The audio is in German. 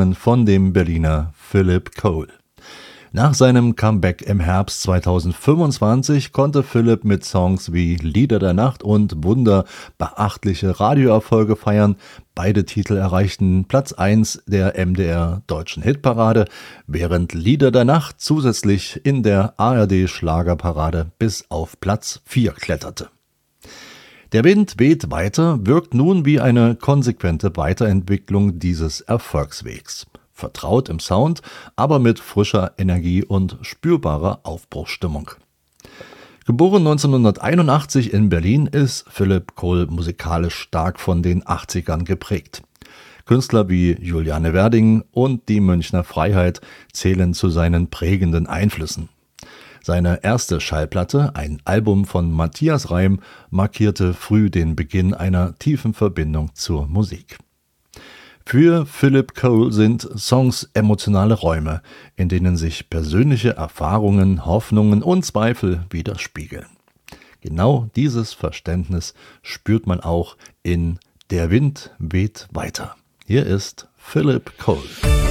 gesungen von dem Berliner Philip Cole. Nach seinem Comeback im Herbst 2025 konnte Philipp mit Songs wie Lieder der Nacht und Wunder beachtliche Radioerfolge feiern. Beide Titel erreichten Platz 1 der MDR Deutschen Hitparade, während Lieder der Nacht zusätzlich in der ARD Schlagerparade bis auf Platz 4 kletterte. Der Wind weht weiter wirkt nun wie eine konsequente Weiterentwicklung dieses Erfolgswegs. Vertraut im Sound, aber mit frischer Energie und spürbarer Aufbruchsstimmung. Geboren 1981 in Berlin, ist Philip Cole musikalisch stark von den 80ern geprägt. Künstler wie Juliane Werding und die Münchner Freiheit zählen zu seinen prägenden Einflüssen. Seine erste Schallplatte, ein Album von Matthias Reim, markierte früh den Beginn einer tiefen Verbindung zur Musik. Für Philip Cole sind Songs emotionale Räume, in denen sich persönliche Erfahrungen, Hoffnungen und Zweifel widerspiegeln. Genau dieses Verständnis spürt man auch in Der Wind weht weiter. Hier ist Philip Cole.